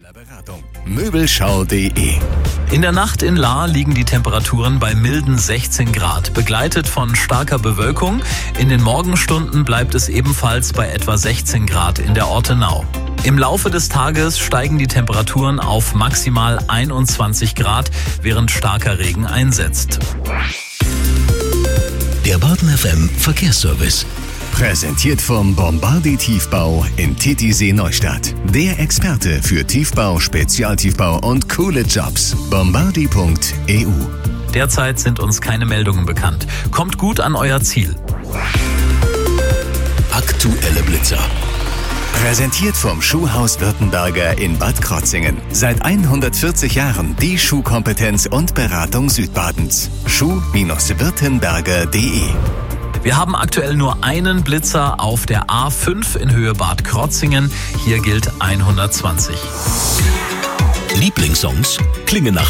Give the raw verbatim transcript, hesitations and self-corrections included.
Beratung. Möbelschau punkt de. In der Nacht in Lahr liegen die Temperaturen bei milden sechzehn Grad, begleitet von starker Bewölkung. In den Morgenstunden bleibt es ebenfalls bei etwa sechzehn Grad in der Ortenau. Im Laufe des Tages steigen die Temperaturen auf maximal einundzwanzig Grad, während starker Regen einsetzt. Der Baden F M Verkehrsservice. Präsentiert vom Bombardi Tiefbau in Titisee Neustadt. Der Experte für Tiefbau, Spezialtiefbau und coole Jobs. bombardi punkt e u. Derzeit sind uns keine Meldungen bekannt. Kommt gut an euer Ziel. Aktuelle Blitzer. Präsentiert vom Schuhhaus Württemberger in Bad Krotzingen. Seit hundertvierzig Jahren die Schuhkompetenz und Beratung Südbadens. schuh Württemberger punkt de. Wir haben aktuell nur einen Blitzer auf der A fünf in Höhe Bad Krotzingen. Hier gilt hundertzwanzig. Lieblingssongs klingen nach